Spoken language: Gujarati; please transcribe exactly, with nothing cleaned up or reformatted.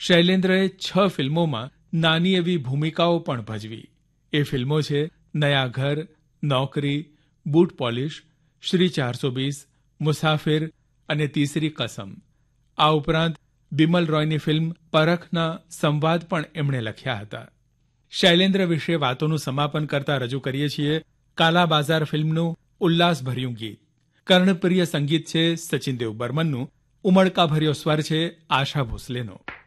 શૈલેન્દ્રએ છ ફિલ્મોમાં નાની એવી ભૂમિકાઓ પણ ભજવી. એ ફિલ્મો છે નયા ઘર, નોકરી, બૂટ પોલિશ, શ્રી ચારસો બીસ, મુસાફિર અને તીસરી કસમ. આ ઉપરાંત બિમલ રોયની ફિલ્મ પરખના સંવાદ પણ એમણે લખ્યા હતા. શૈલેન્દ્ર વિશે વાતોનું સમાપન કરતા રજૂ કરીએ છીએ કાલા બાજાર ફિલ્મનું ઉલ્લાસભર્યું ગીત. કર્ણપ્રિય સંગીત છે સચિન દેવ બર્મનનું, ઉમળકાભર્યો સ્વર છે આશા ભોસલેનો.